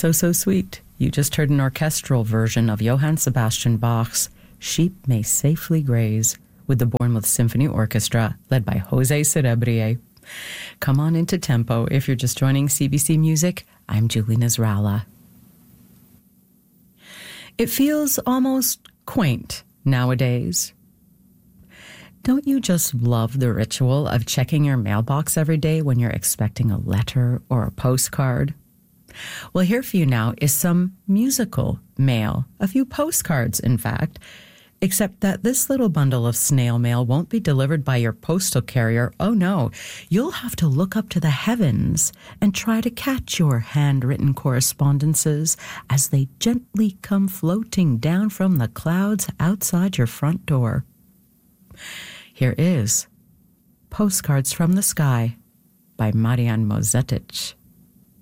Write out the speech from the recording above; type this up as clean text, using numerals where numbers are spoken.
So sweet. You just heard an orchestral version of Johann Sebastian Bach's Sheep May Safely Graze with the Bournemouth Symphony Orchestra, led by Jose Cerebrier. Come on into Tempo. If you're just joining CBC Music, I'm Julie Nasrallah. It feels almost quaint nowadays. Don't you just love the ritual of checking your mailbox every day when you're expecting a letter or a postcard? Well, here for you now is some musical mail, a few postcards, in fact, except that this little bundle of snail mail won't be delivered by your postal carrier. Oh no, you'll have to look up to the heavens and try to catch your handwritten correspondences as they gently come floating down from the clouds outside your front door. Here is Postcards from the Sky by Marian Mozetic.